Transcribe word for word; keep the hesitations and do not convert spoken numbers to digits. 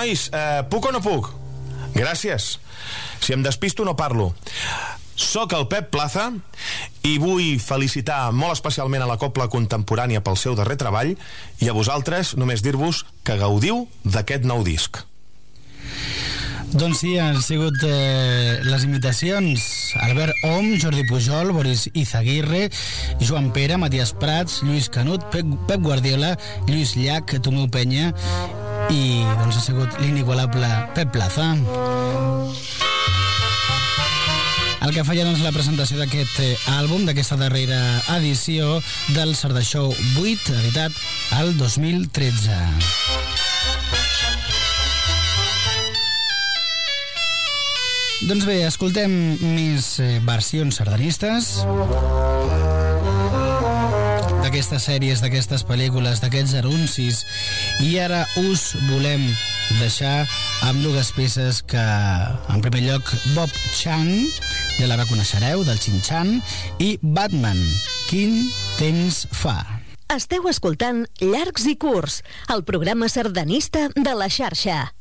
Nois, eh, puc o no puc? Gràcies. Si em despisto no parlo. Soc el Pep Plaza i vull felicitar molt especialment a la Cobla Contemporània pel seu darrer treball i a vosaltres només dir-vos que gaudiu d'aquest nou disc. Doncs sí, han sigut eh, les imitacions Albert Om, Jordi Pujol, Boris Izaguirre, Joan Pere, Matías Prats, Lluís Canut, Pep, Pep Guardiola, Lluís Llach, Tomeu Penya i doncs ha sigut l'inigualable Pep Plaza. El que feia doncs la presentació d'aquest eh, àlbum, d'aquesta darrera edició del Sarda Show vuit, editat al dos mil tretze. Doncs bé, escoltem més eh, versions sardanistes d'aquestes sèries, d'aquestes pel·lícules, d'aquests anuncis, i ara us volem deixar amb dues peces que, en primer lloc, Bob Chan, ja la reconeixereu, del Chin Chan, i Batman, Quin temps fa. Esteu escoltant Llargs i Curts, el programa sardanista de la xarxa.